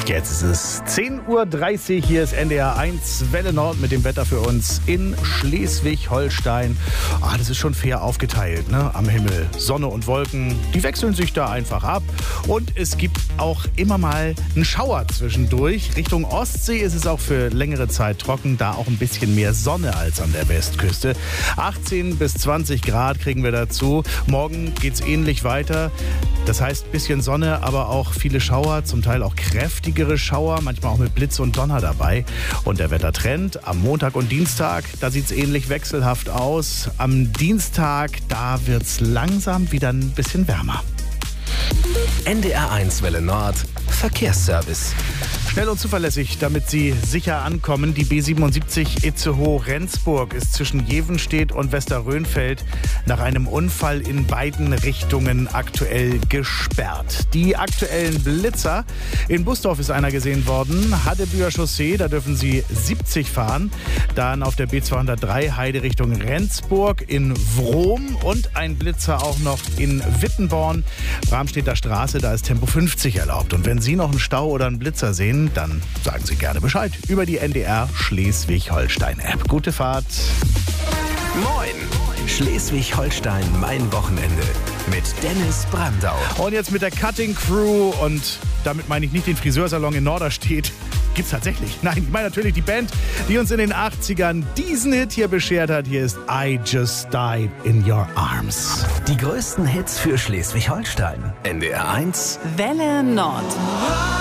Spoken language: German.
Jetzt ist es 10.30 Uhr, hier ist NDR 1 Welle Nord mit dem Wetter für uns in Schleswig-Holstein. Das ist schon fair aufgeteilt, ne? Am Himmel. Sonne und Wolken, die wechseln sich da einfach ab. Und es gibt auch immer mal einen Schauer zwischendurch. Richtung Ostsee ist es auch für längere Zeit trocken, da auch ein bisschen mehr Sonne als an der Westküste. 18 bis 20 Grad kriegen wir dazu. Morgen geht's ähnlich weiter. Das heißt, ein bisschen Sonne, aber auch viele Schauer, zum Teil auch kräftigere Schauer, manchmal auch mit Blitz und Donner dabei. Und der Wettertrend am Montag und Dienstag, da sieht es ähnlich wechselhaft aus. Am Dienstag, da wird es langsam wieder ein bisschen wärmer. NDR 1 Welle Nord Verkehrsservice. Schnell und zuverlässig, damit Sie sicher ankommen. Die B77 Itzehoe-Rendsburg ist zwischen Jevenstedt und Westerrönfeld nach einem Unfall in beiden Richtungen aktuell gesperrt. Die aktuellen Blitzer: in Busdorf ist einer gesehen worden. Haddebüher Chaussee, da dürfen Sie 70 fahren. Dann auf der B203 Heide Richtung Rendsburg in Wrom und ein Blitzer auch noch in Wittenborn. Bramstedter Straße, da ist Tempo 50 erlaubt. Und wenn Sie noch einen Stau oder einen Blitzer sehen, dann sagen Sie gerne Bescheid über die NDR Schleswig-Holstein-App. Gute Fahrt. Moin! Schleswig-Holstein, mein Wochenende mit Dennis Brandau. Und jetzt mit der Cutting Crew, und damit meine ich nicht den Friseursalon in Norderstedt. Gibt's tatsächlich? Nein, ich meine natürlich die Band, die uns in den 80ern diesen Hit hier beschert hat. Hier ist I Just Died in Your Arms. Die größten Hits für Schleswig-Holstein. NDR 1 Welle Nord.